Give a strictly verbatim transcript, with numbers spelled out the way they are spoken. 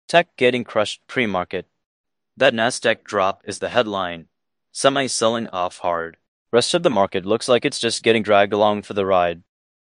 Tech getting crushed pre-market. That Nasdaq drop is the headline. Semi selling off hard. Rest of the market looks like it's just getting dragged along for the ride.